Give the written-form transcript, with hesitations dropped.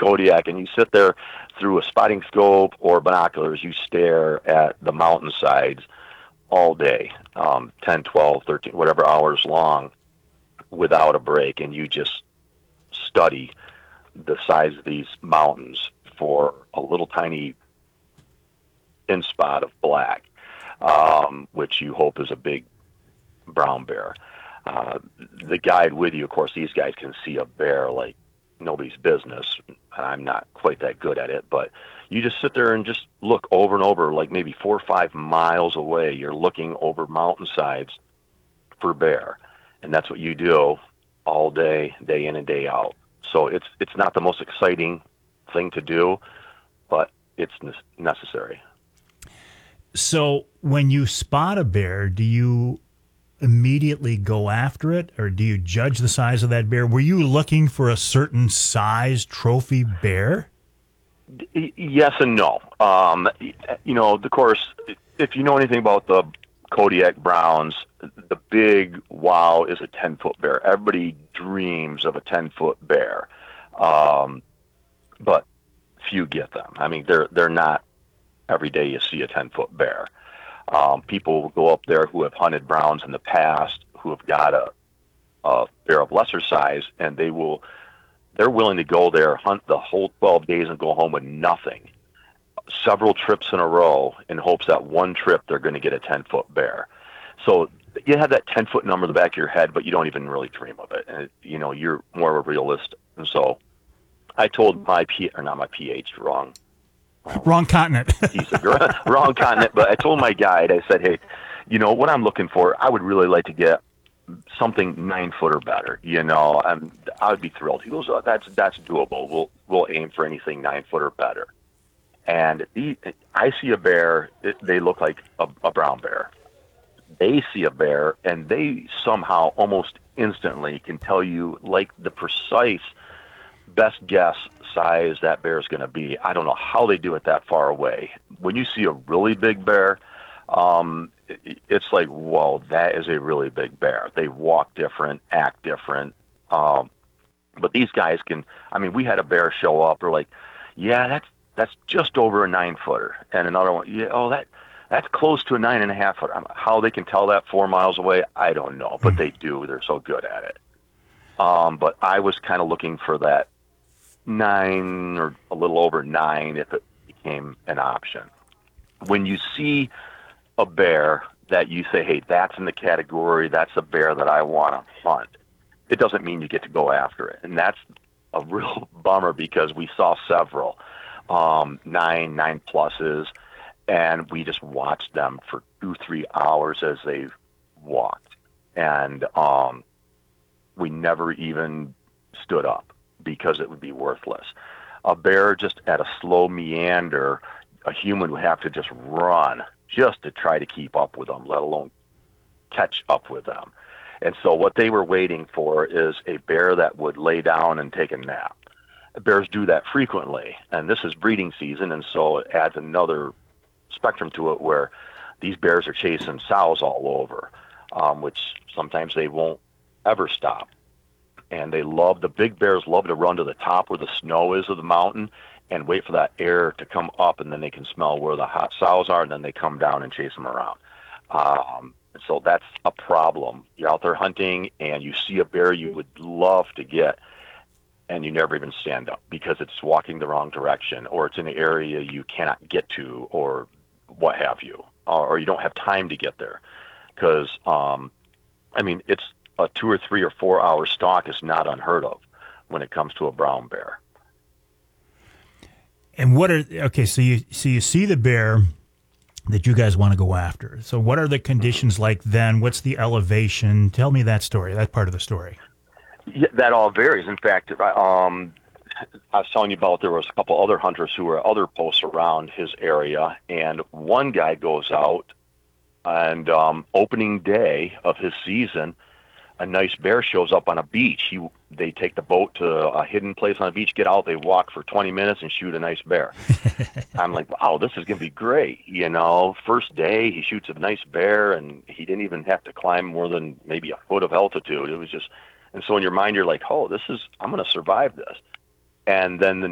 Kodiak, and you sit there through a spotting scope or binoculars, you stare at the mountainsides all day, 10, 12, 13, whatever hours long, without a break, and you just study the size of these mountains for a little tiny in spot of black, which you hope is a big brown bear. The guide with you, of course, these guys can see a bear like nobody's business. I'm not quite that good at it, but you just sit there and just look over and over, like maybe 4 or 5 miles away. You're looking over mountainsides for bear, and that's what you do all day, day in and day out. So it's not the most exciting thing to do, but it's necessary. So when you spot a bear, do you immediately go after it, or do you judge the size of that bear? Were you looking for a certain size trophy bear? Yes and no. Of course, if you know anything about the Kodiak Browns, the big wow is a 10-foot bear. Everybody dreams of a 10-foot bear, but few get them. I mean, they're not every day you see a 10-foot bear. People will go up there who have hunted browns in the past, who have got a bear of lesser size, and they're willing to go there, hunt the whole 12 days, and go home with nothing. Several trips in a row in hopes that one trip they're going to get a 10-foot bear. So you have that 10-foot number in the back of your head, but you don't even really dream of it. And, you're more of a realist. And so I told wrong continent. Wrong continent. But I told my guide, I said, hey, what I'm looking for, I would really like to get something 9-foot or better. I would be thrilled. He goes, oh, that's doable. We'll aim for anything 9-foot or better. And I see a bear, they look like a brown bear. They see a bear, and they somehow almost instantly can tell you, like, the precise best guess size that bear is going to be. I don't know how they do it that far away. When you see a really big bear, it's like, whoa, that is a really big bear. They walk different, act different. But these guys we had a bear show up. We're like, yeah, that's just over a 9-footer. And another one, yeah, that's close to a 9.5-footer. How they can tell that 4 miles away, I don't know, but they do. They're so good at it. But I was kind of looking for that 9 or a little over 9 if it became an option. When you see a bear that you say, hey, that's in the category, that's a bear that I want to hunt, it doesn't mean you get to go after it. And that's a real bummer, because we saw several 9 pluses, and we just watched them for 2-3 hours as they walked. And we never even stood up, because it would be worthless. A bear just at a slow meander, a human would have to just run just to try to keep up with them, let alone catch up with them. And so what they were waiting for is a bear that would lay down and take a nap. Bears do that frequently, and this is breeding season, and so it adds another spectrum to it, where these bears are chasing sows all over, which sometimes they won't ever stop. And the big bears love to run to the top where the snow is of the mountain and wait for that air to come up, and then they can smell where the hot sows are, and then they come down and chase them around. So that's a problem. You're out there hunting, and you see a bear you would love to get, and you never even stand up because it's walking the wrong direction, or it's in an area you cannot get to, or what have you, or you don't have time to get there. Because, it's a 2 or 3 or 4 hour stalk is not unheard of when it comes to a brown bear. And so you see the bear that you guys want to go after. So what are the conditions like then? What's the elevation? Tell me that story, that part of the story. Yeah, that all varies. In fact, I was telling you about, there was a couple other hunters who were at other posts around his area, and one guy goes out, and opening day of his season, a nice bear shows up on a beach. They take the boat to a hidden place on the beach, get out, they walk for 20 minutes and shoot a nice bear. I'm like, wow, this is going to be great. First day, he shoots a nice bear, and he didn't even have to climb more than maybe a foot of altitude. It was just, and so in your mind, you're like, oh, I'm going to survive this. And then the